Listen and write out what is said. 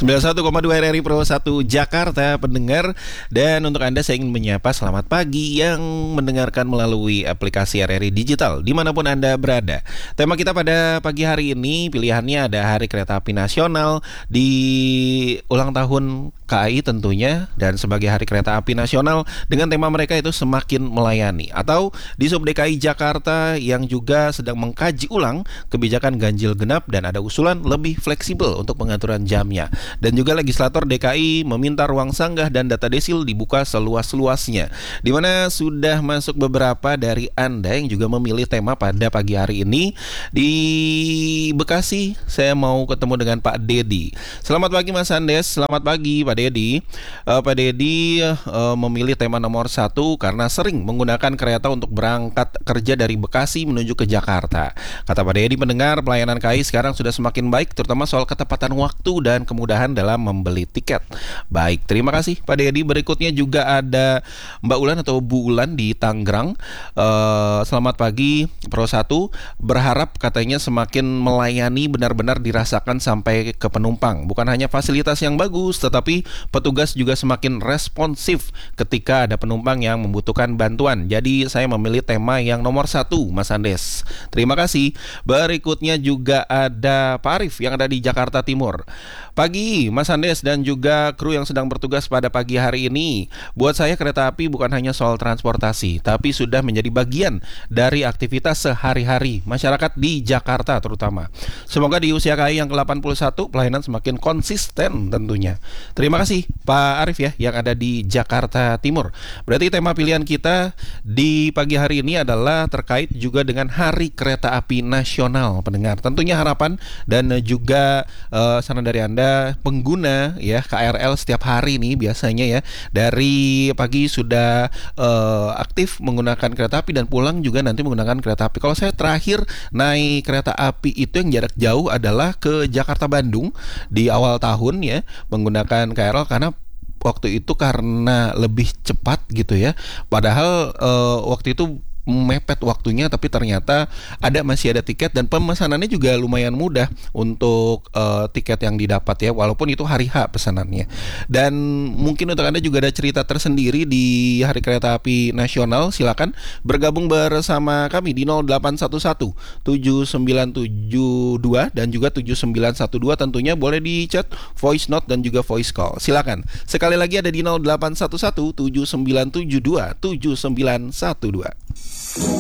91,2 RRI Pro 1 Jakarta pendengar. Dan untuk Anda saya ingin menyapa selamat pagi yang mendengarkan melalui aplikasi RRI Digital dimanapun Anda berada. Tema kita pada pagi hari ini pilihannya ada Hari Kereta Api Nasional di ulang tahun KAI tentunya, dan sebagai Hari Kereta Api Nasional dengan tema mereka itu semakin melayani, atau di Sub DKI Jakarta yang juga sedang mengkaji ulang kebijakan ganjil genap dan ada usulan lebih fleksibel untuk pengaturan jamnya. Dan juga legislator DKI meminta ruang sanggah dan data desil dibuka seluas-luasnya, di mana sudah masuk beberapa dari Anda yang juga memilih tema pada pagi hari ini. Di Bekasi saya mau ketemu dengan Pak Dedi. Selamat pagi Mas Andes. Selamat pagi Pak Dedi. Pak Dedi memilih tema nomor 1 karena sering menggunakan kereta untuk berangkat kerja dari Bekasi menuju ke Jakarta. Kata Pak Dedi, pendengar, pelayanan KAI sekarang sudah semakin baik, terutama soal ketepatan waktu dan kemudahan dalam membeli tiket. Baik, terima kasih Pak Dedi. Berikutnya juga ada Mbak Ulan atau Bu Ulan di Tangerang. Selamat pagi Pro 1. Berharap katanya semakin melayani benar-benar dirasakan sampai ke penumpang. Bukan hanya fasilitas yang bagus, tetapi petugas juga semakin responsif ketika ada penumpang yang membutuhkan bantuan. Jadi saya memilih tema yang nomor 1, Mas Andes. Terima kasih. Berikutnya juga ada Pak Arif yang ada di Jakarta Timur. Pagi Mas Andes dan juga kru yang sedang bertugas pada pagi hari ini. Buat saya kereta api bukan hanya soal transportasi, tapi sudah menjadi bagian dari aktivitas sehari-hari masyarakat di Jakarta terutama. Semoga di usia KAI yang ke-81 pelayanan semakin konsisten tentunya. Terima kasih Pak Arif ya yang ada di Jakarta Timur. Berarti tema pilihan kita di pagi hari ini adalah terkait juga dengan Hari Kereta Api Nasional pendengar. Tentunya harapan dan juga saran dari Anda pengguna ya KRL setiap hari nih biasanya ya dari pagi sudah aktif menggunakan kereta api dan pulang juga nanti menggunakan kereta api. Kalau saya terakhir naik kereta api itu yang jarak jauh adalah ke Jakarta Bandung di awal tahun ya menggunakan KRL karena waktu itu karena lebih cepat gitu ya. Padahal waktu itu mepet waktunya, tapi ternyata masih ada tiket dan pemesanannya juga lumayan mudah untuk tiket yang didapat ya, walaupun itu hari H pesanannya. Dan mungkin untuk Anda juga ada cerita tersendiri di Hari Kereta Api Nasional, silakan bergabung bersama kami di 0811 7972 dan juga 7912, tentunya boleh di chat, voice note dan juga voice call. Silakan. Sekali lagi ada di 0811 7972 7912.